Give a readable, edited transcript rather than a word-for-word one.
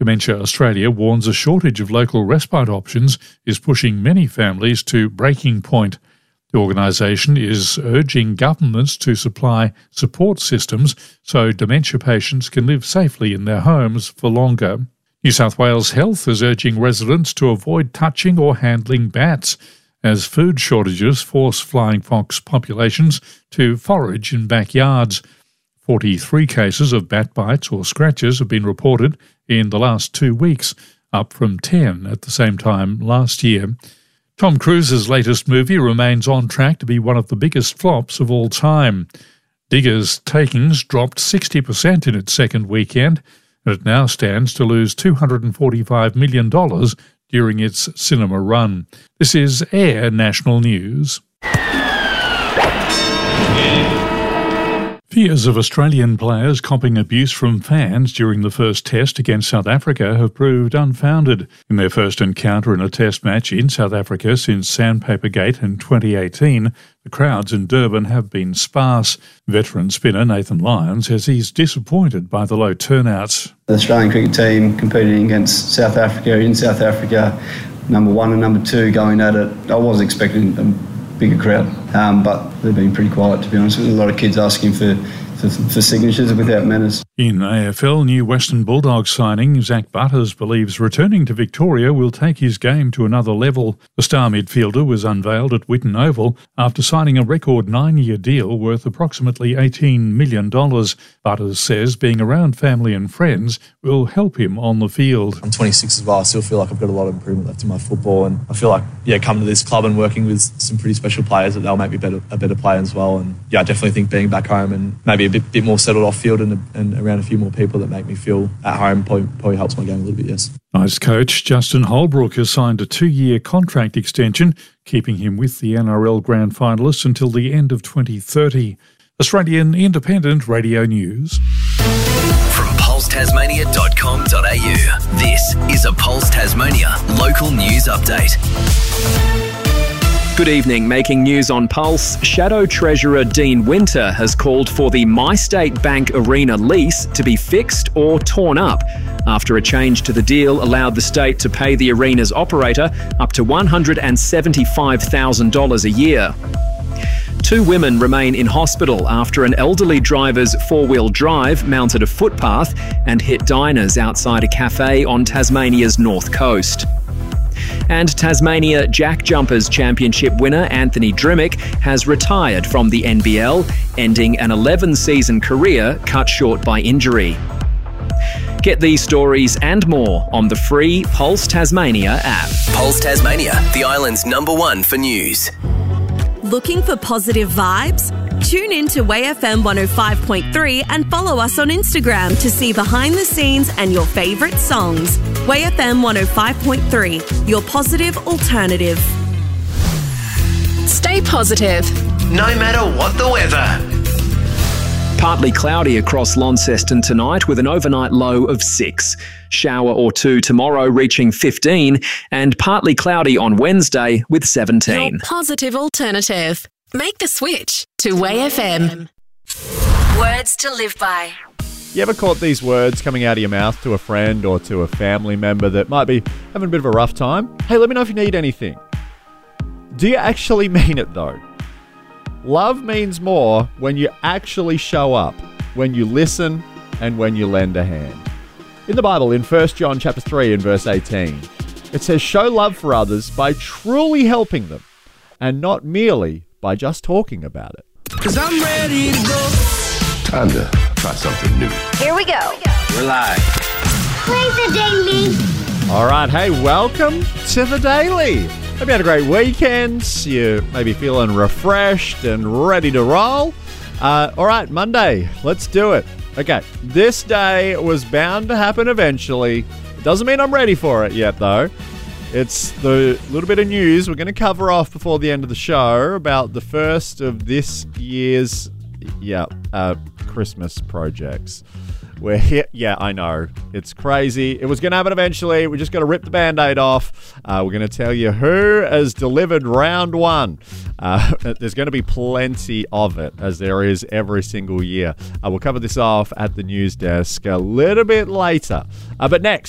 Dementia Australia warns a shortage of local respite options is pushing many families to breaking point. The organisation is urging governments to supply support systems so dementia patients can live safely in their homes for longer. New South Wales Health is urging residents to avoid touching or handling bats, as food shortages force flying fox populations to forage in backyards. 43 cases of bat bites or scratches have been reported in the last 2 weeks, up from 10 at the same time last year. Tom Cruise's latest movie remains on track to be one of the biggest flops of all time. Digger's takings dropped 60% in its second weekend, and it now stands to lose $245 million during its cinema run. This is Air National News. Fears of Australian players copping abuse from fans during the first test against South Africa have proved unfounded. In their first encounter in a test match in South Africa since Sandpapergate in 2018, the crowds in Durban have been sparse. Veteran spinner Nathan Lyon says he's disappointed by the low turnouts. The Australian cricket team competing against South Africa in South Africa, number 1 and number 2 going at it. I was expecting bigger crowd, but they've been pretty quiet, to be honest. There's a lot of kids asking for signatures without manners. In AFL, new Western Bulldogs signing Zach Butters believes returning to Victoria will take his game to another level. The star midfielder was unveiled at Whitten Oval after signing a record 9-year deal worth approximately $18 million. Butters says being around family and friends will help him on the field. I'm 26 as well. I still feel like I've got a lot of improvement left in my football, and I feel like, coming to this club and working with some pretty special players, that they'll make me a better player as well. And I definitely think being back home and maybe a bit more settled off field and around a few more people that make me feel at home probably helps my game a little bit, yes. Knights coach Justin Holbrook has signed a 2-year contract extension, keeping him with the NRL Grand Finalists until the end of 2030. Australian Independent Radio News. From pulsetasmania.com.au, this is a Pulse Tasmania local news update. Good evening. Making news on Pulse, Shadow Treasurer Dean Winter has called for the MyState Bank Arena lease to be fixed or torn up after a change to the deal allowed the state to pay the arena's operator up to $175,000 a year. 2 women remain in hospital after an elderly driver's 4-wheel drive mounted a footpath and hit diners outside a cafe on Tasmania's north coast. And Tasmania Jack Jumpers Championship winner Anthony Drimmick has retired from the NBL, ending an 11-season career cut short by injury. Get these stories and more on the free Pulse Tasmania app. Pulse Tasmania, the island's #1 for news. Looking for positive vibes? Tune in to WayFM 105.3 and follow us on Instagram to see behind the scenes and your favourite songs. WayFM 105.3, your positive alternative. Stay positive, no matter what the weather. Partly cloudy across Launceston tonight with an overnight low of 6. Shower or 2 tomorrow reaching 15 and partly cloudy on Wednesday with 17. your positive alternative. Make the switch to WayFM. Words to live by. You ever caught these words coming out of your mouth to a friend or to a family member that might be having a bit of a rough time? Hey, let me know if you need anything. Do you actually mean it though? Love means more when you actually show up, when you listen, and when you lend a hand. In the Bible, in 1 John chapter 3 and verse 18, it says, show love for others by truly helping them, and not merely by just talking about it. 'Cause I'm ready to go. Time to try something new. Here we go. We're live. Play the daily. All right, hey, welcome to the Daily. Hope you had a great weekend. You may be feeling refreshed and ready to roll. All right, Monday, let's do it. Okay, this day was bound to happen eventually. It doesn't mean I'm ready for it yet, though. It's the little bit of news we're going to cover off before the end of the show about the first of this year's, Christmas projects. We're here. Yeah, I know. It's crazy. It was going to happen eventually. We just got to rip the Band-Aid off. We're going to tell you who has delivered round 1. There's going to be plenty of it, as there is every single year. We'll cover this off at the news desk a little bit later. But next,